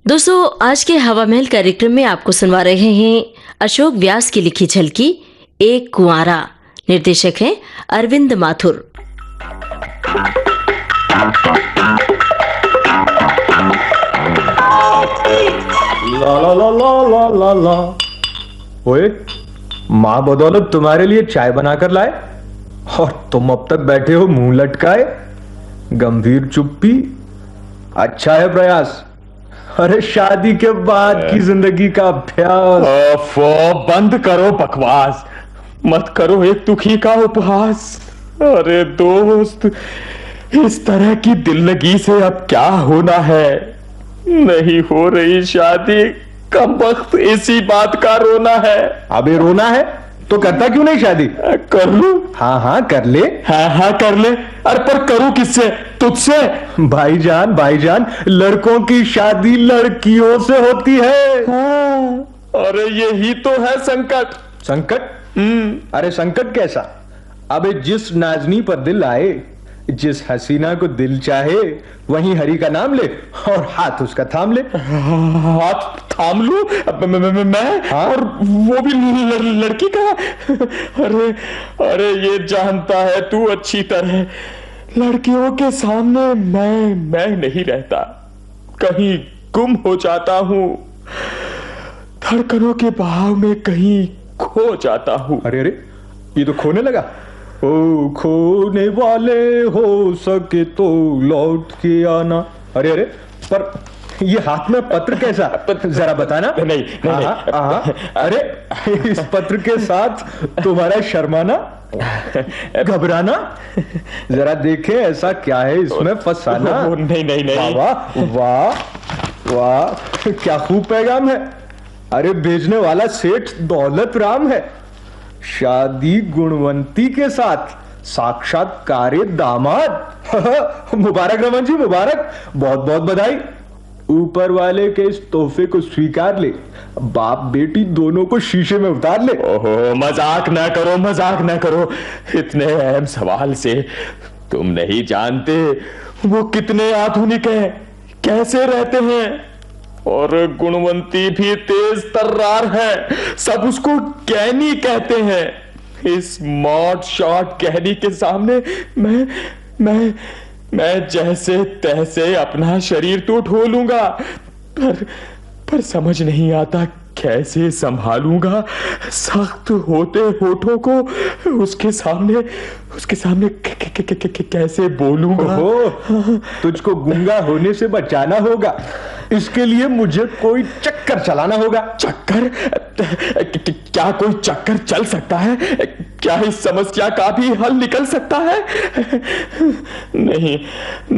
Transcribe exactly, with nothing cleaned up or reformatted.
दोस्तों, आज के हवा महल कार्यक्रम में आपको सुनवा रहे हैं अशोक व्यास की लिखी झलकी एक कुंवारा। निर्देशक हैं अरविंद माथुर। ला ला ला ला ला ला ला। ओए, माँ बदौलत तुम्हारे लिए चाय बनाकर लाए और तुम अब तक बैठे हो मुंह लटकाए। गंभीर चुप्पी अच्छा है प्रयास। अरे शादी के बाद की जिंदगी का अभ्यास। ओफो, बंद करो बकवास, मत करो एक दुखी का उपहास। अरे दोस्त, इस तरह की दिल्लगी से अब क्या होना है। नहीं हो रही शादी, कम वक्त इसी बात का रोना है। अबे रोना है तो करता क्यों नहीं शादी? कर लूं? हाँ हाँ कर ले। हाँ हाँ कर ले। अरे पर करूं किससे? तुझसे? भाईजान भाईजान, लड़कों की शादी लड़कियों से होती है। हाँ, अरे यही तो है संकट। संकट? हम्म अरे संकट कैसा? अबे जिस नाजनी पर दिल आए, जिस हसीना को दिल चाहे, वहीं हरि का नाम ले और हाथ उसका थाम ले। हाथ थाम लूं मैं? हाँ? और वो भी लड़, लड़की का? अरे अरे ये जानता है तू अच्छी तरह, लड़कियों के सामने मैं मैं नहीं रहता, कहीं गुम हो जाता हूं, धड़कनों के बहाव में कहीं खो जाता हूं। अरे अरे, ये तो खोने लगा। ओ खोने वाले हो सके तो लौट के आना। अरे अरे, पर ये हाथ में पत्र कैसा? जरा बताना। नहीं नहीं, नहीं, आहा, आहा, अरे इस पत्र के साथ तुम्हारा शर्माना, घबराना, जरा देखें ऐसा क्या है इसमें फसाना। नहीं नहीं नहीं, वाह वाह वाह, क्या खूब पैगाम है। अरे भेजने वाला सेठ दौलत राम है। शादी गुणवंती के साथ, साक्षात्कार दामाद। मुबारक रमन जी, मुबारक, बहुत बहुत बधाई। ऊपर वाले के इस तोहफे को स्वीकार ले, बाप बेटी दोनों को शीशे में उतार ले। ओहो, मजाक ना करो, मजाक ना करो इतने अहम सवाल से। तुम नहीं जानते वो कितने आधुनिक हैं, कैसे रहते हैं। और गुणवंती भी तेज तर्रार है, सब उसको गैनी कहते हैं। इस मॉड शॉट गैनी के सामने मैं मैं मैं जैसे तैसे अपना शरीर तो ढोलूंगा, पर पर समझ नहीं आता कैसे संभालूंगा सख्त होते होठों को उसके सामने उसके सामने क, क, क, क, कैसे बोलूंगा। ओहो, तुझको गूंगा होने से बचाना होगा। इसके लिए मुझे कोई चक्कर चलाना होगा। चक्कर? क्या कोई चक्कर चल सकता है? क्या इस समस्या का भी हल निकल सकता है? नहीं